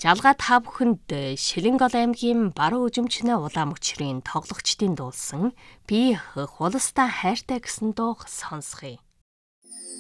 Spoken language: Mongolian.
Жалгаа та бүхэнд Шилэнгол аймгийн Баруун Үзэмчнээ улаан мөчрийн тоглогчдын дуулсан "Би хулстаа хайртай" гэсэн дуу сонсгоё.